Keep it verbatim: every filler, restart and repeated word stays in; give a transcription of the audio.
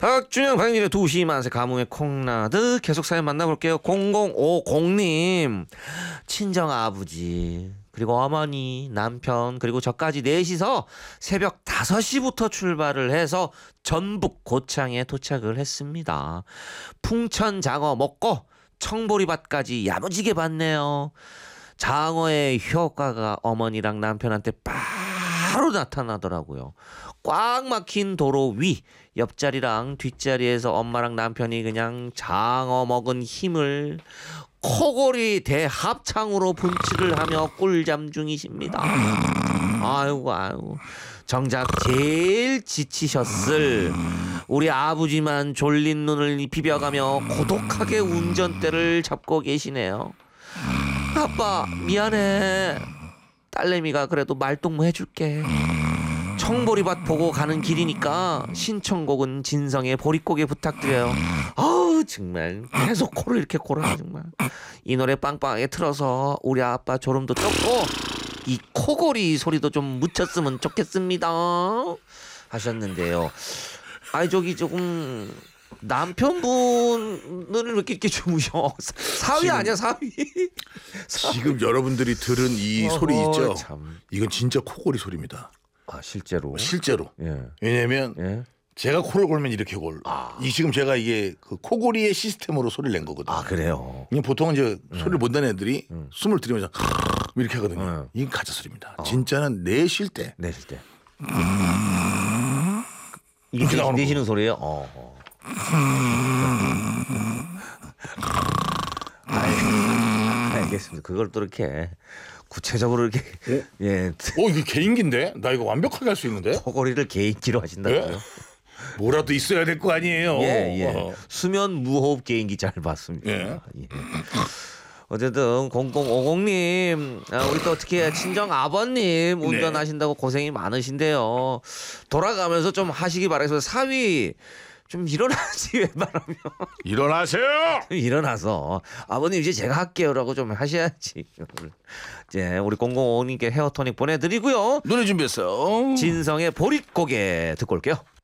박준영 박진일의 두 시 만세 가뭄의 콩나드 계속 사연 만나볼게요. 공공오공님 친정 아버지 그리고 어머니 남편 그리고 저까지 넷이서 새벽 다섯 시부터 출발을 해서 전북 고창에 도착을 했습니다. 풍천 장어 먹고 청보리밭까지 야무지게 봤네요. 장어의 효과가 어머니랑 남편한테 바로 나타나더라고요. 꽉 막힌 도로 위 옆자리랑 뒷자리에서 엄마랑 남편이 그냥 장어 먹은 힘을 코골이 대합창으로 분칠을 하며 꿀잠 중이십니다. 아이고 아이고 정작 제일 지치셨을 우리 아버지만 졸린 눈을 비벼가며 고독하게 운전대를 잡고 계시네요. 아빠 미안해. 딸내미가 그래도 말동무 해줄게. 청보리밭 보고 가는 길이니까 신청곡은 진성의 보릿고개 부탁드려요. 아우 정말 계속 코를 이렇게 골아 정말. 이 노래 빵빵하게 틀어서 우리 아빠 졸음도 쫓고 이 코골이 소리도 좀 묻혔으면 좋겠습니다 하셨는데요. 아이 저기 조금 남편분을 왜 이렇게, 이렇게 주무셔? 사위 지금, 아니야 사위? 지금 여러분들이 들은 이 어허, 소리 있죠? 참. 이건 진짜 코골이 소리입니다. 아 실제로? 실제로. 예. 왜냐하면 예? 제가 코를 골면 이렇게 골. 아. 이 지금 제가 이게 그 코골이의 시스템으로 소리를 낸 거거든요. 아 그래요. 그냥 보통은 이제 소리를 못 내는 애들이 음. 숨을 들이면서 이렇게 하거든요. 음. 이건 가짜 소리입니다. 어. 진짜는 내쉴 때 내쉴 때. 이게 이렇게 내, 나오는 내쉬는 소리예요? 어. 어. 알, 알겠습니다. 그걸 또 이렇게 구체적으로 이렇게 오? 예 어 이게 개인기인데 나 이거 완벽하게 할 수 있는데 코골이를 개인기로 하신다고요? 예? 뭐라도 있어야 될 거 아니에요. 예, 예. 어. 수면 무호흡 개인기 잘 봤습니다. 예. 예. 어쨌든 공공오공님 아, 우리 또 어떻게 친정 아버님 운전하신다고 고생이 많으신데요. 돌아가면서 좀 하시기 바라겠습니다. 사위 좀 일어나지 웬만하면 일어나세요. 일어나서 아버님 이제 제가 할게요라고 좀 하셔야지. 이제 우리 공공오공님께 헤어토닉 보내드리고요. 노래 준비했어요. 진성의 보릿고개 듣고 올게요.